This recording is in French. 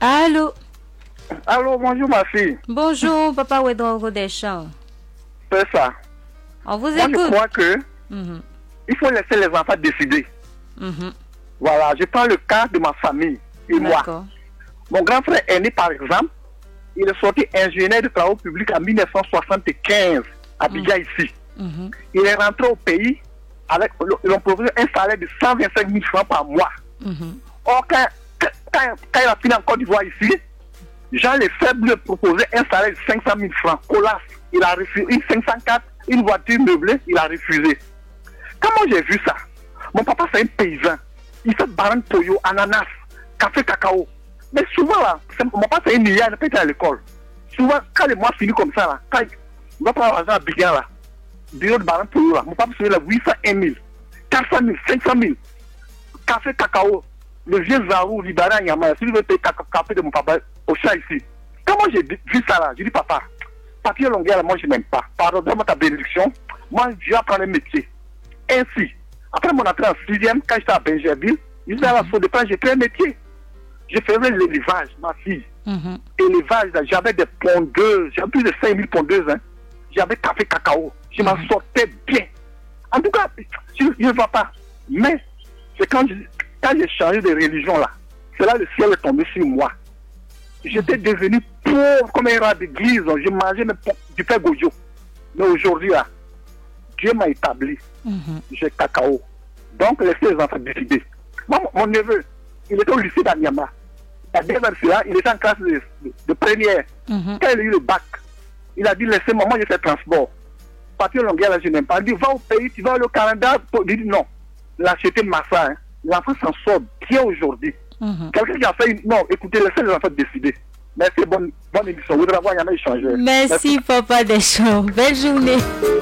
Allô? Allô, bonjour ma fille. Bonjour, Papa Ouedraogo Deschamps. C'est ça. On vous Moi, écoute. je crois que Mhm. il faut laisser les enfants décider. Mhm. Voilà, je prends le cas de ma famille et moi. D'accord. Mon grand frère aîné, par exemple, il est sorti ingénieur de travaux publics en 1975 à Abidjan ici. Mhm. Il est rentré au pays avec, ils ont proposé un salaire de 125 000 francs par mois. Mhm. Or, quand il a fini en Côte d'Ivoire ici, Jean Lefebvre lui a proposé un salaire de 500 000 francs. Colas, il a refusé. Une 504, une voiture meublée, il a refusé. Comment j'ai vu ça? Mon papa, c'est un paysan. Il fait baran poyo, ananas, café, cacao. Mais souvent, là, mon papa, c'est un milliard, il n'a pas été à l'école. Souvent, quand les mois finissent comme ça, là, quand il va prendre l'argent à Bignan, là, bureau de baran poyo, là, mon papa, c'est là 801 000, 400 000, 500 000, café, cacao. Le vieux Zarou, Libara, Nyama, s'il veut payer café de mon papa au chat ici. Comment j'ai vu ça là? J'ai dit, papa, papier longueur, moi je n'aime pas. Pardon, donne-moi ta bénédiction. Moi, je vais apprendre un métier. Ainsi, après mon entrée en 6e, quand j'étais à Benjerville, je disais à la Sodepan, j'ai fait un métier. Je faisais l'élevage, ma fille. Mhm. Élevage, j'avais des pondeuses, j'avais plus de 5000 pondeuses. Hein. J'avais café cacao. Je m'en sortais bien. En tout cas, je ne vois pas. Mais, c'est quand j'ai changé de religion là, c'est là le ciel est tombé sur moi. J'étais devenu pauvre comme un rat d'église, je mangeais même du pain gojo. Mais aujourd'hui là, Dieu m'a établi, j'ai cacao. Donc laissez les enfants décider. Moi, mon neveu, il était au lycée d'Anyama. À 2 heures là, il était en classe de première. Quand il a eu le bac, il a dit laissez-moi, moi j'ai fait transport. Papier longueur là, je n'aime pas. Il dit va au pays, tu vas aller au Canada. Il dit non, l'acheter Massa. Hein. L'enfant s'en sort bien aujourd'hui. Quelqu'un qui a fait non, écoutez, laissez les enfants décider. Merci, bonne émission. Vous devez avoir jamais échangé. Merci, Papa Deschamps. Belle journée.